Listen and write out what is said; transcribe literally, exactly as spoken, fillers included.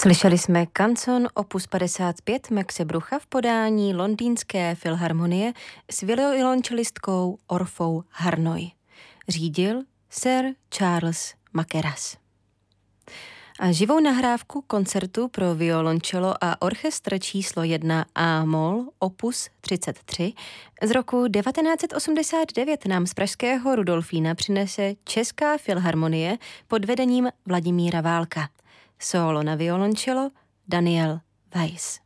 Slyšeli jsme kanzon opus padesát pět Maxe Brucha v podání Londýnské filharmonie s violončelistkou Orfou Harnoy. Řídil Sir Charles Mackerras. A živou nahrávku koncertu pro violončelo a orchestr číslo jedna A-moll opus třicet tři z roku devatenáct set osmdesát devět nám z pražského Rudolfína přinese Česká filharmonie pod vedením Vladimíra Válka. Sólo na violončelo Daniel Weiss.